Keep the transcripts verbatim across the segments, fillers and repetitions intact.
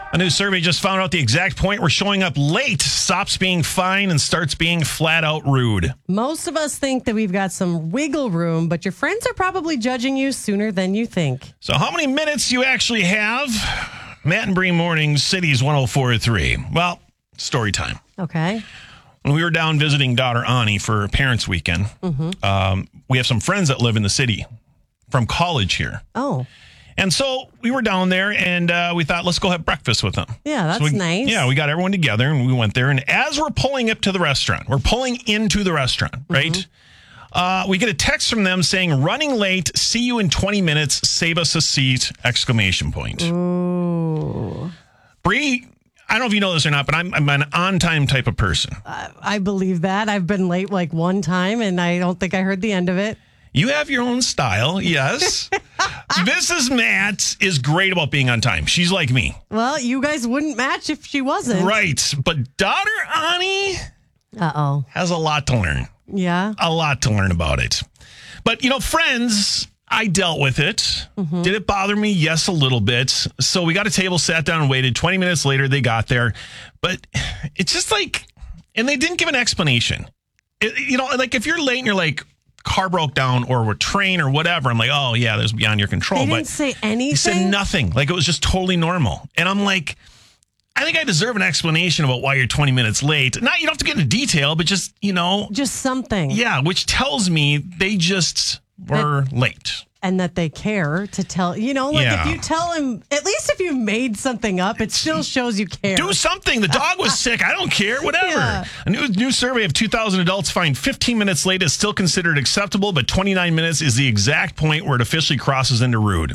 A new survey just found out the exact point where showing up late stops being fine and starts being flat out rude. Most of us think that we've got some wiggle room, but your friends are probably judging you sooner than you think. So how many minutes do you actually have? Matt and Bree Mornings, Cities one oh four point three. Well, story time. Okay. When we were down visiting daughter Ani for Parents' Weekend, mm-hmm. um, we have some friends that live in the city from college here. Oh. And so we were down there, and uh, we thought, let's go have breakfast with them. Yeah, that's so we, nice. Yeah, we got everyone together, and we went there. And as we're pulling up to the restaurant, we're pulling into the restaurant, right? Mm-hmm. Uh, we get a text from them saying, running late, see you in twenty minutes, save us a seat, exclamation point. Ooh. Bree, I don't know if you know this or not, but I'm, I'm an on-time type of person. Uh, I believe that. I've been late like one time, and I don't think I heard the end of it. You have your own style, yes. Missus Matt is great about being on time. She's like me. Well, you guys wouldn't match if she wasn't. Right. But daughter Ani Uh-oh. has a lot to learn. Yeah? A lot to learn about it. But, you know, friends, I dealt with it. Mm-hmm. Did it bother me? Yes, a little bit. So we got a table, sat down, and waited. twenty minutes later, they got there. But it's just like, and they didn't give an explanation. It, you know, like if you're late and you're like, car broke down or a train or whatever, I'm like, oh, yeah, that's beyond your control. They didn't but say anything? He said nothing. Like, it was just totally normal. And I'm like, I think I deserve an explanation about why you're twenty minutes late. Not, you don't have to get into detail, but just, you know. Just something. Yeah, which tells me they just were that, late. And that they care to tell, you know, like yeah. if you tell him, at least if you made something up, it still shows you care. Do something. The dog was sick. I don't care. Whatever. Yeah. A new, new survey of two thousand adults find fifteen minutes late is still considered acceptable, but twenty-nine minutes is the exact point where it officially crosses into rude.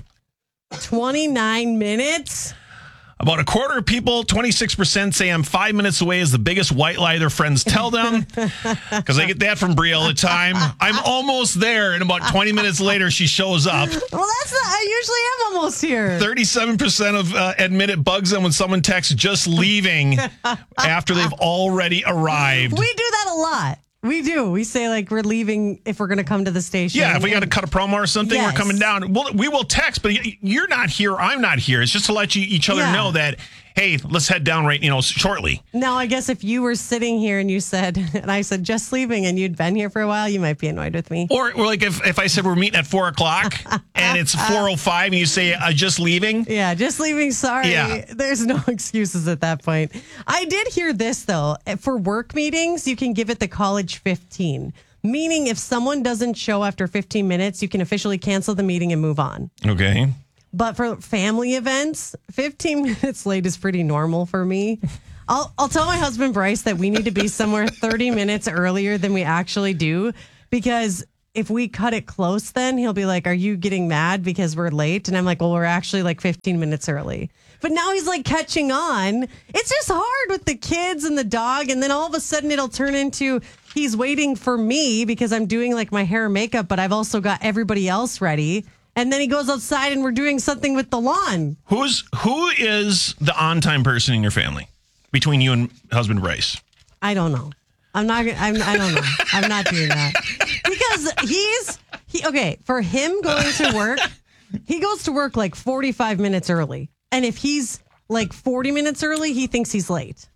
twenty-nine minutes? About a quarter of people, twenty-six percent, say I'm five minutes away is the biggest white lie their friends tell them. Because I get that from Brie all the time. I'm almost there, and about twenty minutes later, she shows up. Well, that's not, I usually am almost here. thirty-seven percent of uh, admit it bugs them when someone texts just leaving after they've already arrived. We do that a lot. We do. We say, like, we're leaving if we're going to come to the station. Yeah, if we got to cut a promo or something, yes. We're coming down. We'll, we will text, but you're not here, I'm not here. It's just to let you each other yeah. know that, hey, let's head down right, you know, shortly. Now, I guess if you were sitting here and you said, and I said, just leaving, and you'd been here for a while, you might be annoyed with me. Or, or like if, if I said we're meeting at four o'clock and it's four oh five and you say, uh, just leaving. Yeah, just leaving. Sorry. Yeah. There's no excuses at that point. I did hear this, though. For work meetings, you can give it the college fifteen. Meaning if someone doesn't show after fifteen minutes, you can officially cancel the meeting and move on. Okay. But for family events, fifteen minutes late is pretty normal for me. I'll I'll tell my husband, Bryce, that we need to be somewhere thirty minutes earlier than we actually do. Because if we cut it close, then he'll be like, are you getting mad because we're late? And I'm like, well, we're actually like fifteen minutes early. But now he's like catching on. It's just hard with the kids and the dog. And then all of a sudden it'll turn into he's waiting for me because I'm doing like my hair and makeup, but I've also got everybody else ready. And then he goes outside and we're doing something with the lawn. Who's who is the on-time person in your family between you and husband Bryce? I don't know. I'm not. I'm. I don't know. I'm not doing that because he's. He okay for him going to work. He goes to work like forty-five minutes early, and if he's like forty minutes early, he thinks he's late.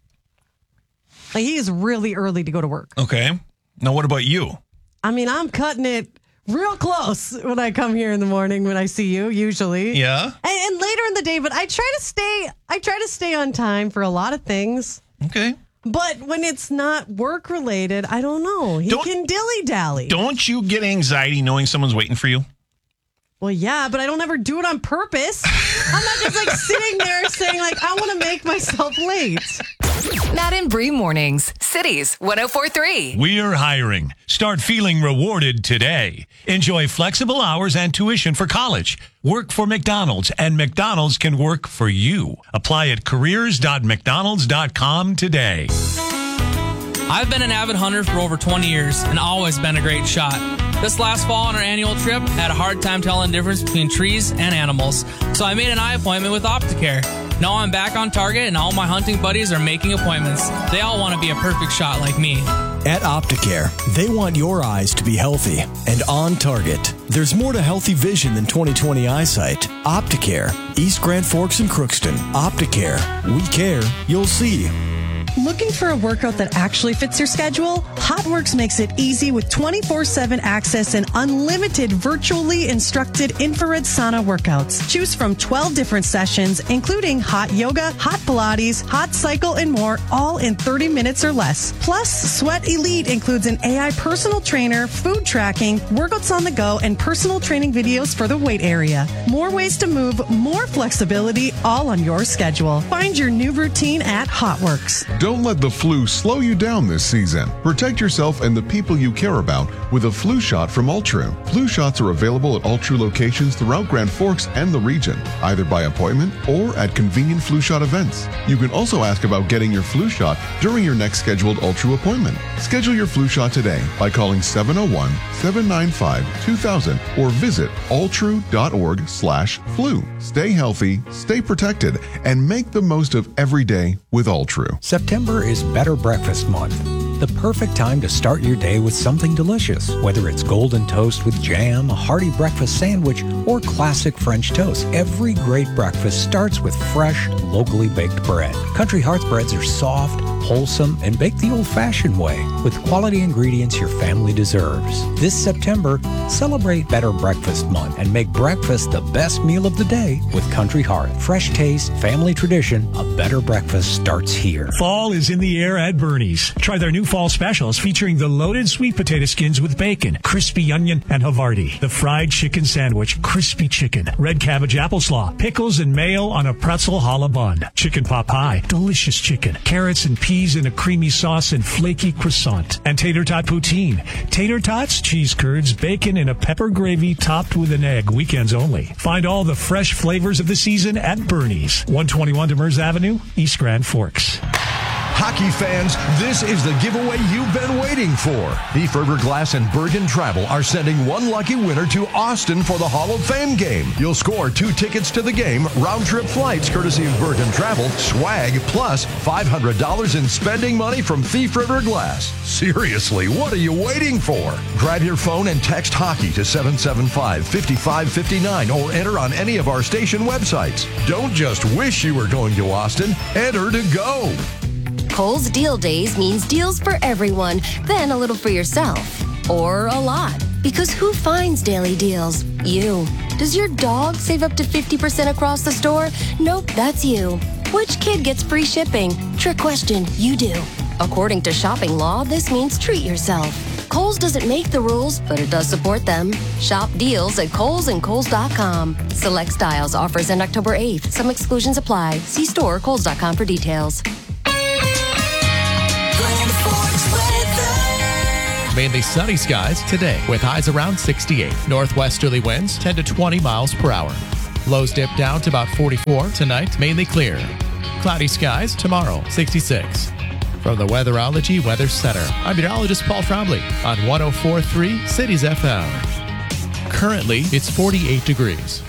Like he is really early to go to work. Okay. Now, what about you? I mean, I'm cutting it real close when I come here in the morning when I see you, usually. Yeah. And, and later in the day, but I try to stay, I try to stay on time for a lot of things. Okay. But when it's not work related, I don't know. He don't, can dilly dally. Don't you get anxiety knowing someone's waiting for you? Well, yeah, but I don't ever do it on purpose. I'm not just like sitting there saying like, I want to make myself late. Matt and Bree Mornings, Cities one oh four point three. We're hiring. Start feeling rewarded today. Enjoy flexible hours and tuition for college. Work for McDonald's, and McDonald's can work for you. Apply at careers dot mcdonalds dot com today. I've been an avid hunter for over twenty years and always been a great shot. This last fall on our annual trip, I had a hard time telling the difference between trees and animals, so I made an eye appointment with Opticare. Now I'm back on target and all my hunting buddies are making appointments. They all want to be a perfect shot like me. At Opticare, they want your eyes to be healthy and on target. There's more to healthy vision than twenty twenty eyesight. Opticare, East Grand Forks and Crookston. Opticare, we care, you'll see. Looking for a workout that actually fits your schedule? HotWorks makes it easy with twenty-four seven access and unlimited virtually instructed infrared sauna workouts. Choose from twelve different sessions, including hot yoga, hot Pilates, hot cycle, and more, all in thirty minutes or less. Plus, Sweat Elite includes an A I personal trainer, food tracking, workouts on the go, and personal training videos for the weight area. More ways to move, more flexibility, all on your schedule. Find your new routine at HotWorks. Don't let the flu slow you down this season. Protect yourself and the people you care about with a flu shot from Ultru. Flu shots are available at Ultru locations throughout Grand Forks and the region, either by appointment or at convenient flu shot events. You can also ask about getting your flu shot during your next scheduled Ultru appointment. Schedule your flu shot today by calling seven oh one, seven nine five, two thousand or visit ultru.org slash flu. Stay healthy, stay protected, and make the most of every day with Ultru. September is Better Breakfast Month. The perfect time to start your day with something delicious, whether it's golden toast with jam, a hearty breakfast sandwich, or classic French toast. Every great breakfast starts with fresh, locally baked bread. Country Hearth breads are soft, wholesome, and baked the old-fashioned way with quality ingredients your family deserves. This September, celebrate Better Breakfast Month and make breakfast the best meal of the day with Country Hearth. Fresh taste, family tradition, a better breakfast starts here. Fall is in the air at Bernie's. Try their new fall specials featuring the loaded sweet potato skins with bacon, crispy onion, and Havarti. The fried chicken sandwich, crispy chicken, red cabbage applesauce, pickles and mayo on a pretzel challah bun, chicken pot pie, delicious chicken, carrots and peas in a creamy sauce and flaky croissant, and tater tot poutine. Tater tots, cheese curds, bacon, and a pepper gravy topped with an egg. Weekends only. Find all the fresh flavors of the season at Bernie's. one twenty-one Demers Avenue, East Grand Forks. Hockey fans, this is the giveaway you've been waiting for. Thief River Glass and Bergen Travel are sending one lucky winner to Austin for the Hall of Fame game. You'll score two tickets to the game, round-trip flights courtesy of Bergen Travel, swag, plus five hundred dollars in spending money from Thief River Glass. Seriously, what are you waiting for? Grab your phone and text hockey to seven seven five, five five five nine or enter on any of our station websites. Don't just wish you were going to Austin, enter to go. Kohl's Deal Days means deals for everyone, then a little for yourself. Or a lot. Because who finds daily deals? You. Does your dog save up to fifty percent across the store? Nope, that's you. Which kid gets free shipping? Trick question, you do. According to shopping law, this means treat yourself. Kohl's doesn't make the rules, but it does support them. Shop deals at Kohl's and Kohl's dot com. Select styles offers end October eighth. Some exclusions apply. See store Kohl's dot com for details. Mainly sunny skies today with highs around sixty-eight. Northwesterly winds ten to twenty miles per hour. Lows dip down to about forty-four tonight, mainly clear. Cloudy skies tomorrow, sixty-six. From the Weatherology Weather Center, I'm meteorologist Paul Trombley on one oh four point three Cities F M. Currently, it's forty-eight degrees.